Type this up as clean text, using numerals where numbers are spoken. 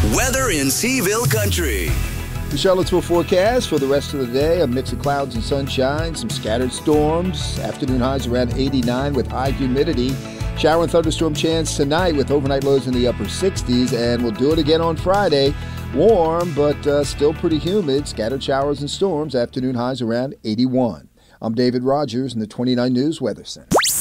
Weather in Seaville Country. The Charlottesville forecast for the rest of the day, a mix of clouds and sunshine, some scattered storms. Afternoon highs around 89 with high humidity. Shower and thunderstorm chance tonight with overnight lows in the upper 60s, and we'll do it again on Friday. Warm, but still pretty humid. Scattered showers and storms. Afternoon highs around 81. I'm David Rogers in the 29 News Weather Center.